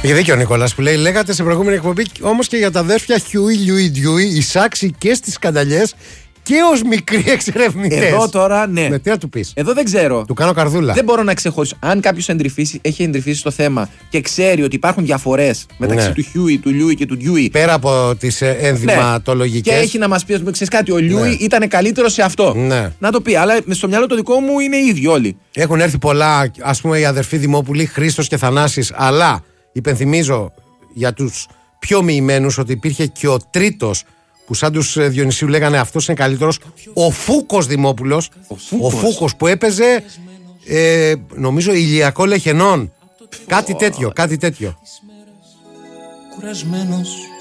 Είχε δίκιο ο Νικόλας που λέει: λέγατε σε προηγούμενη εκπομπή όμως και για τα αδέρφια Χιούι, Λιουι, η Σάξη και στις σκανταλιές και ως μικροί εξερευνητές. Εδώ τώρα, ναι. Με τι να του πεις. Εδώ δεν ξέρω. Του κάνω καρδούλα. Δεν μπορώ να ξεχωρίσω. Αν κάποιος έχει εντρυφήσει στο θέμα και ξέρει ότι υπάρχουν διαφορές μεταξύ του Χιούι, του Λιούι και του Ντιούι. Πέρα από τις ενδυματολογικές. Και έχει να μας πει, ας πούμε, ξέρεις κάτι, ο Λιούι ήταν καλύτερο σε αυτό. Ναι. Να το πει. Αλλά στο μυαλό το δικό μου είναι οι ίδιοι όλοι. Έχουν έρθει πολλά, ας πούμε, οι αδερφοί Δημόπουλοι, Χρήστος και Θανάσης. Αλλά υπενθυμίζω για τους πιο μοιημένους ότι υπήρχε και ο τρίτος που σαν τους Διονυσίου λέγανε αυτός είναι καλύτερος, ο Φούκος Δημόπουλος. Ο Φούκος που έπαιζε νομίζω Ηλιακό Λεχενών. Κάτι τέτοιο. Κουρασμένος